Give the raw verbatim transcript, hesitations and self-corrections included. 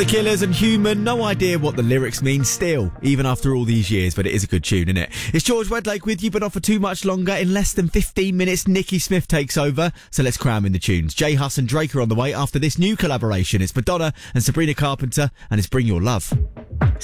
The Killers and Human, no idea what the lyrics mean still, even after all these years, but it is a good tune, isn't it? It's George Wedlake with you, but not for too much longer. In less than fifteen minutes, Nikki Smith takes over, so let's cram in the tunes. J Hus and Drake are on the way after this new collaboration. It's Madonna and Sabrina Carpenter, and it's Bring Your Love.